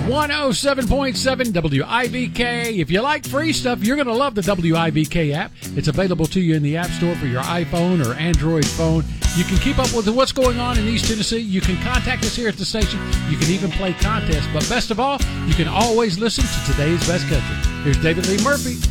107.7 WIBK. If you like free stuff, you're going to love the WIBK app. It's available to you in the App Store for your iPhone or Android phone. You can keep up with what's going on in East Tennessee. You can contact us here at the station. You can even play contests. But best of all, you can always listen to today's best country. Here's David Lee Murphy.